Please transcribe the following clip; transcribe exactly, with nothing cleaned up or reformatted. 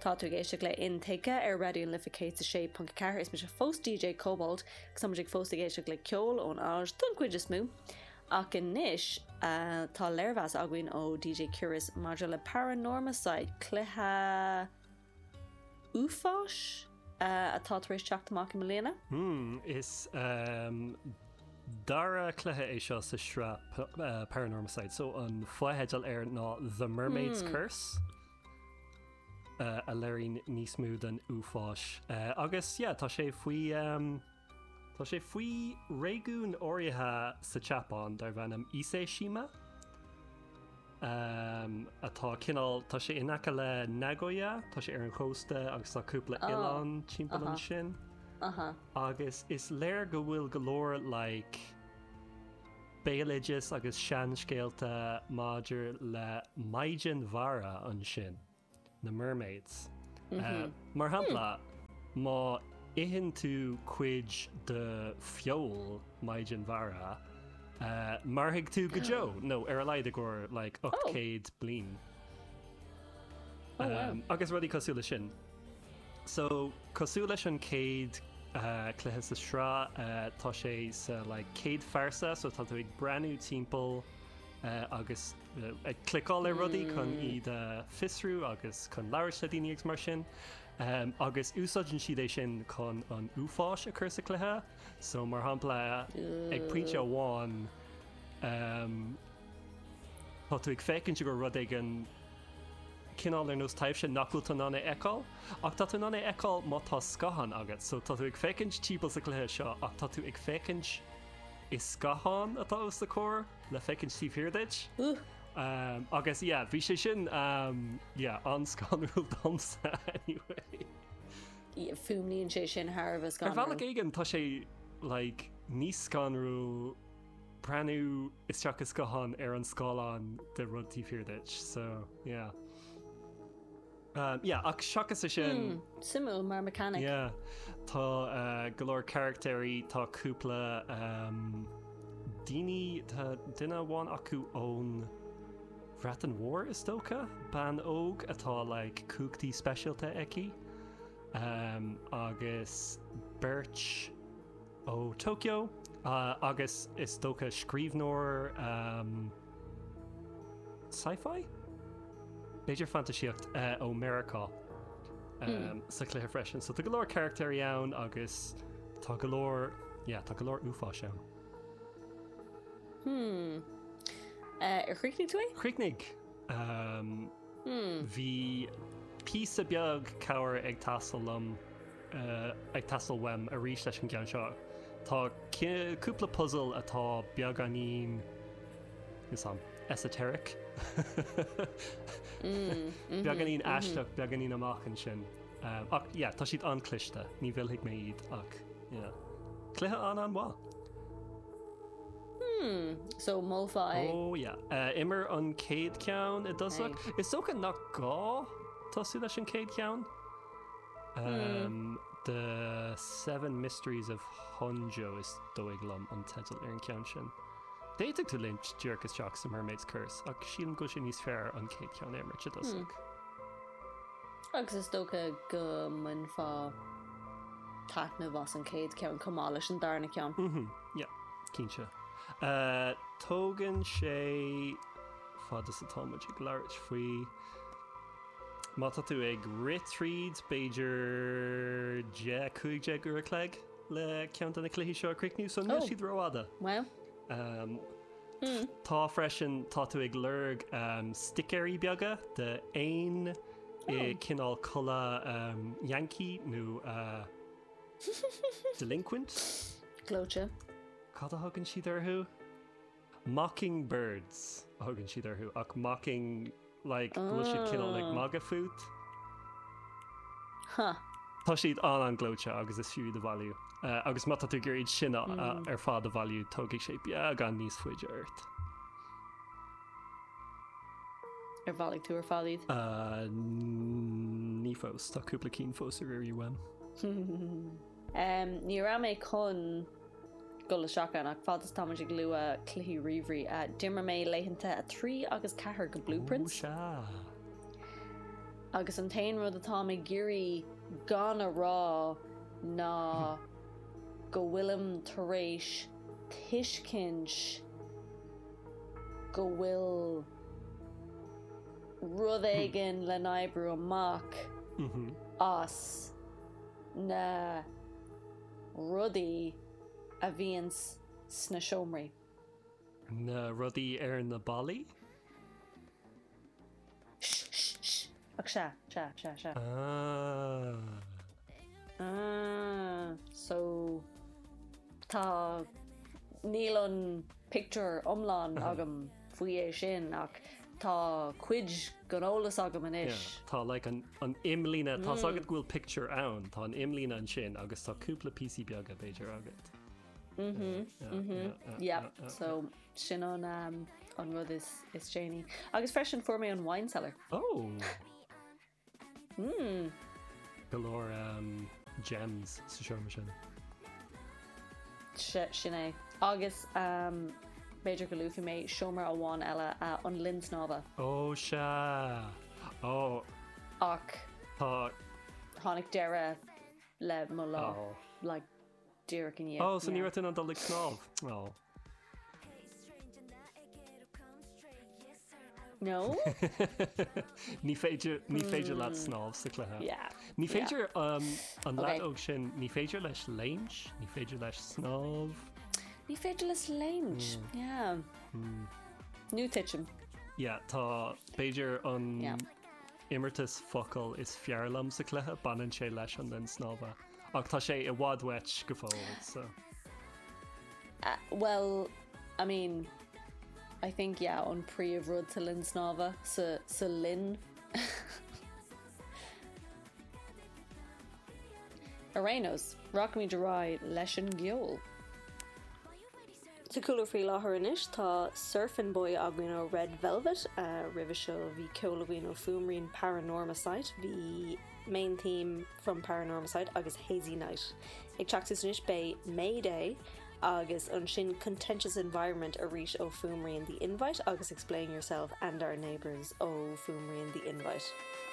tá tú géiste le intéige ar radioún lificé a sé punt ceair is me se fós D J Cobalt samig fós géiste le ceol ón áis don cuid is mú ach in níis uh, tá leirhas aguain ó D J Curis maidir le Paranormacide cluthe úfáis uh, atá éis teachtamach i mléana? Hmm, is um, dara cluthe é seo sa sra uh, Paranormacide, so an foiheadal ar ná The Mermaid's hmm. Curse. Uh, a leirín níos smúd an úfáis. Uh, agus, yeah, tá sé faoi um, tá sé faoi réigún áirithe sa Chapán dar bheanam Issei Shima. Um, atá cinál tá sé inacha le Nagoya, tá sé ar an chósta agus tá cúpla oh. Ilan timpeall uh-huh. sin. Uh-huh. Agus is léir go bhfuil golóir like béalaigis agus seanscéalta maidir le Maidin Vara an sin. Na mermaids. Mm-hmm. Uh, mar hapla, mm. má ihin tú cuid de fiol Maidin Vara, uh, mar hiag tú go jo, no, ar a leid agor like ochcéad oh. blin. Oh, um, wow. Agus rudí cosú lei sin. So, cosú lei sin céad uh, cluthe sa srá, uh, tá sé sa like, céad farsa, so tá tú ag brandú timpeall Uh, agus uh, clicáil le rudaí chun iad uh, fisrú agus chun leir le daoine ag mar sin um, agus úsáidn siad é sin chun an úfáis a chusa cluthe, so mar hampla ag príte amháin um, tá tú ag fécinn si gur rud ag an cinál ar nó taobh sin nachúilta nána eáil ach tá tú nána eáil má tá scahan agat, so tá tú ag fécinn tíbal sa cluthe seo ach tá tú ag fécinn is scahan atá os sa cór le fécinn Steve Hirdage. Um, agus, yeah, bhí sé sin um, yeah, an scanrúil domsa anyway. Fumlíonn sé sin Harbh scanrúil. Ar bhealach éigean tá sé like, níos scanrúil breanú is teach is scahan ar an scáilán de rud Steve Hirdage, so yeah. Um, yeah, ach seachas a sin mm, simú mar mechanic. Yeah, tá uh, golóir charactéirí tá cúpla um, daoine tá duine bháin acu ón Bhreatain Mhór is dócha ban óg atá like, cúchtaí specialta eici um, agus Birch ó Tokyo uh, agus is dócha scríbhnóir um, sci-fi? Beidir fantasíocht uh, ó America um, mm. sa cluthe freisin. So tá go leor charactéir ann agus tá go leor yeah, tá go leor úfáis ann. Hmm. Uh, ar chríicnig tú é? Chríicnig. Um, hmm. Bhí písa beag cabhair ag tasal lom uh, ag tasal wem a rís leis an gceann seo. Tá cúpla puzzle atá beag anín is am esoteric. mm, mm-hmm, beag anín mm-hmm. eisteach beag anín amachchan sin. Um, ach, yeah, tá siad ancliste, ní bhfuil hiag mé iad ach, yeah. Cluthe an an bhá. Hmm, so mófáid. Oh, yeah. Uh, immer an céad ceann i dosach. Hey. Is socha nach gá tosú leis an céad ceann. Um, hmm. The Seven Mysteries of Honjo is dóigh lom an teitl ar an ceann sin. Déiteach tú lynch Dúrchas Teach sa Mermaid's Curse ach sílim go sin níos fearr an céad ceann éimir te dosach. Hmm. Agus is dócha go mun fá taitna bhas an céad ceann cumá leis an darna ceann. Mhm, yeah, cínse. Uh, tógann sé fada sa támuid ag leirt faoi mátá tú ag ritríd beidir je chuig je gur a cleig le ceann na cluichí seo cricniú son oh. siad roiáda. Wow. Um, mm. Tá freisin tá tú ag lurg um, stickéirí beaga de aon oh. i cinál colla um, Yankee nó uh, delinquent. Glóte. Cad a thugann siad arthú? Mockingbirds a thugann siad arthú ach mocking like bhfuil siad cinál like magafoot. Huh. Tá siad an an glóte agus is fiú de bhailiú. Uh, agus mata tú gur iad sin mm. uh, ar fád a bhailiú tógigh sé beag an níos fuide ort. Ar bhalig tú ar fádaíd? Uh, ní fós, tá cúpla cín fós ar irí wem. um, ní ra mé chun gola seacha ach fádas táid ag luúa cluichí riomhrí a dimar mé leitheanta a trí agus cethir go blueprints. Ó, agus an tain rud atá me géirí gan a rá ná go bhfuilm taréis tuiscint go bhfuil rud éigean le naibreú amach as na rudaí a bhíonn sna seomraí. Na rudaí ar na ballaí? Ach se, se, se, se. Ah. Ah, so tá níl an picture omláin agam faoi é sin ach tá cuid gonolalas agam an isis. Tá like an an imlína tá agad gúil picture ann tá an imlína an sin agus tá cúpla P C beaga beidir agad. Mhm. Mhm. Yeah, so sin an um an rud is is Janie. Agus freisin for me an wine cellar. Oh. Mm. Galore um gems sa seomra sin. Sin é. Agus um beidir go luúfi mé seomra a bháin eile uh, an linsnáva. Oh se. Oh. Ach Tá tháinig deire le mo lá Oh. like dear can you? Oh, so ní raibh an dul snáb. Oh. No? Ní féidir ní féidir leat snáb sa cluthe. Yeah. Ní féidir um, an Okay. leat óg sin ní féidir leis léins, ní féidir leis snáb. Ní féidir leis leins. Yeah. Nú titim. Yeah, tá féidir an Yeah. immertas focail is fearlam sa cluthe banan sé leis an den snába. Ach tá sé i bhád wet go fóil, so. Uh, well, I mean, I think, yeah, on príomh rud sa linsnáva, sa, sa lin. Arénos, rock me dry leis an gheol. Sa coolar frí láthair inis, tá Surfing Boy aguain ó Red Velvet, uh, ribh seo bhí ceolaghain ó Fumrín Paranorma site, bhí main theme from Paranorma site agus Hazy Night. Ag teachtas inis bé Mayday agus an sin contentious environment a rís ó Fumrín The Invite agus explain yourself and our neighbours ó Fumrín The Invite.